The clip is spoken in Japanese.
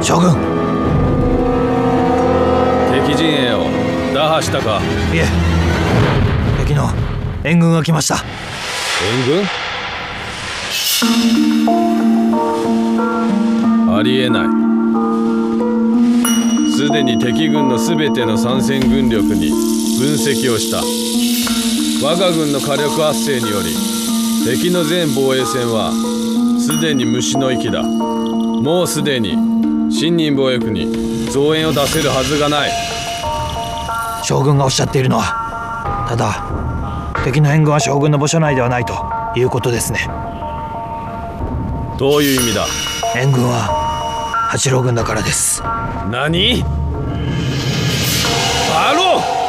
将軍。 敵陣営を打破したか？ いえ、敵の援軍が来ました。 援軍？ありえない。すでに敵軍のすべての参戦軍力に分析をした。我が軍の火力圧制により敵の全防衛線はすでに虫の息だ。もうすでに新任防衛区に増援を出せるはずがない。 将軍がおっしゃっているのは、ただ敵の援軍は将軍の部署内ではないということですね。 どういう意味だ？ 援軍は八郎軍だからです。 何？バロン！